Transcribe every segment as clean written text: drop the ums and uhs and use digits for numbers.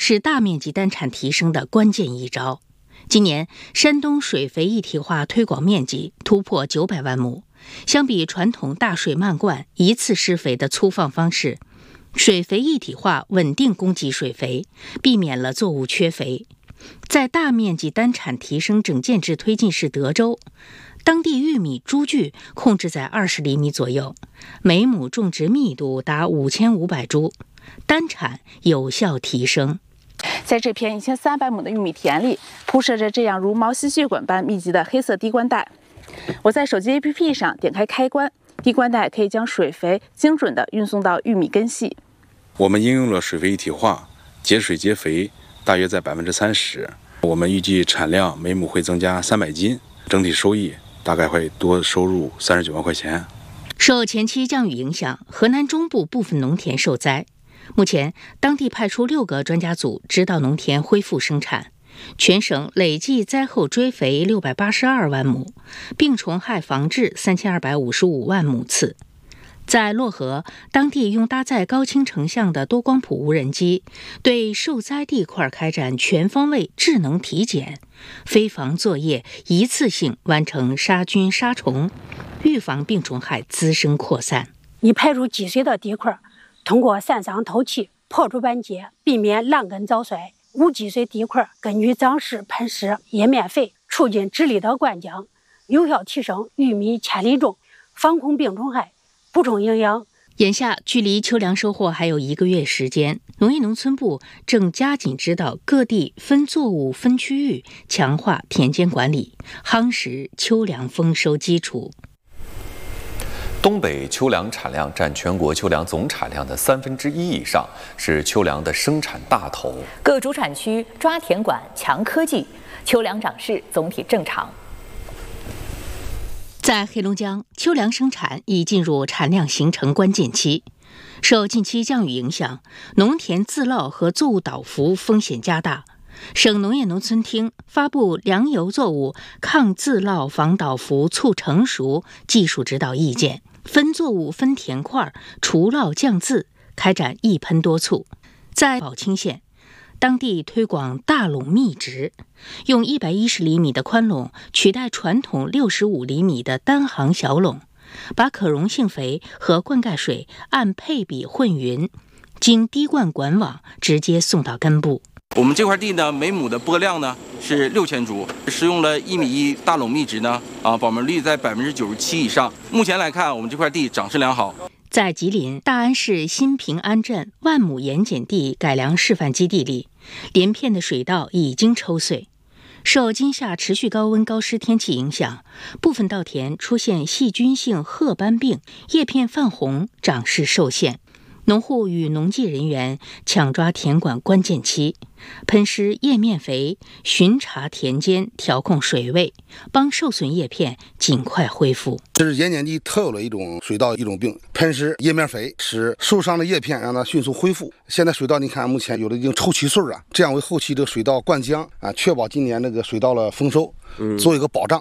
是大面积单产提升的关键一招。今年，山东水肥一体化推广面积突破900万亩。相比传统大水漫灌、一次施肥的粗放方式，水肥一体化稳定供给水肥，避免了作物缺肥。在大面积单产提升整建制推进市德州，当地玉米株距控制在20厘米左右，每亩种植密度达5500株，单产有效提升。 在这片1300亩的玉米田里，铺设着这样如毛细血管般密集的黑色滴灌带。我在手机 APP 上点开开关，滴灌带可以将水肥精准地运送到玉米根系。 我们应用了水肥一体化，节水节肥，大约在30%。我们预计产量每亩会增加300斤，整体收益大概会多收入39万块钱。 受前期降雨影响，河南中部部分农田受灾。目前，当地派出6个专家组指导农田恢复生产。全省累计灾后追肥682万亩，病虫害防治3255万亩次。在漯河，当地用搭载高清成像的多光谱无人机，对受灾地块开展全方位智能体检，飞防作业一次性完成杀菌杀虫，预防病虫害滋生扩散。 你排除积水的地块，通过散伤透气、破除板结，避免烂根早衰。无积水地块根据长势喷施叶面肥，促进直立的灌浆，有效提升玉米千里种，防控病虫害，补充营养。 眼下距离秋粮收获还有1个月时间，农业农村部正加紧指导各地分作物分区域，强化田间管理，夯实秋粮丰收基础。 东北秋粮产量占全国秋粮总产量的1/3以上，是秋粮的生产大头。 各主产区抓田管、强科技，秋粮长势总体正常。 在黑龙江，秋粮生产已进入产量形成关键期。受近期降雨影响，农田自涝和作物倒伏风险加大。省农业农村厅发布粮油作物抗自涝防倒伏促成熟技术指导意见，分作物分田块，除涝降渍，开展一喷多促。在宝清县，当地推广大垄密植，用110厘米的宽垄取代传统65厘米的单行小垄，把可溶性肥和灌溉水按配比混匀，经滴灌管网直接送到根部。 我们这块地呢，每亩的播量呢是6000株，使用了1.1米大垄密植呢，保质率在97%以上。目前来看，我们这块地长势良好。 在吉林大安市新平安镇万亩盐碱地改良示范基地里，连片的水稻已经抽穗。受今夏持续高温高湿天气影响，部分稻田出现细菌性褐斑病，叶片泛红，长势受限。农户与农技人员抢抓田管关键期，喷施叶面肥，巡查田间，调控水位，帮受损叶片尽快恢复。 这是盐碱地特有的一种水稻一种病，喷施叶面肥，使受伤的叶片让它迅速恢复。现在水稻你看，目前有的已经抽齐穗了，这样为后期这个水稻灌浆确保今年这个水稻的丰收，做一个保障。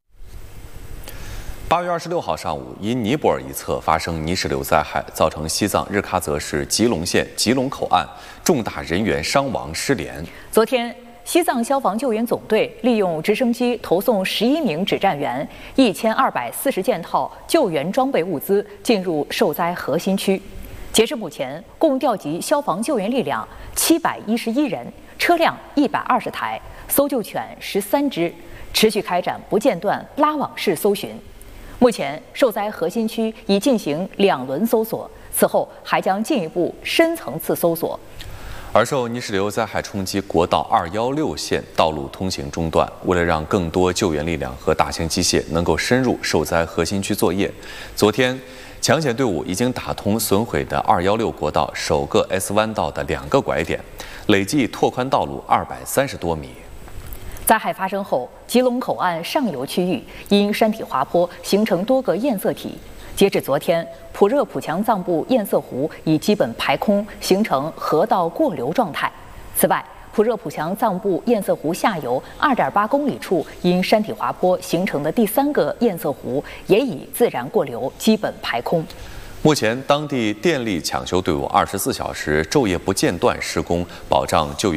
8月26号上午，因尼泊尔一侧发生泥石流灾害，造成西藏日喀则市吉隆县吉隆口岸重大人员伤亡失联。 昨天，西藏消防救援总队利用直升机投送11名指战员、1240件套救援装备物资进入受灾核心区。截至目前，共调集消防救援力量711人，车辆120台，搜救犬13只，持续开展不间断拉网式搜寻。目前，受灾核心区已进行2轮搜索，此后还将进一步深层次搜索。 而受泥石流灾害冲击，国道216线道路通行中断。为了让更多救援力量和大型机械能够深入受灾核心区作业，昨天抢险队伍已经打通损毁的216国道首个 S 弯道的2个拐点，累计拓宽道路230多米。 灾害发生后，吉隆口岸上游区域因山体滑坡形成多个堰塞体。截至昨天，普热普强藏布堰塞湖已基本排空，形成河道过流状态。此外，普热普强藏布堰塞湖下游2.8公里处因山体滑坡形成的第3个堰塞湖也已自然过流，基本排空。 目前，当地电力抢修队伍24小时昼夜不间断施工，保障救援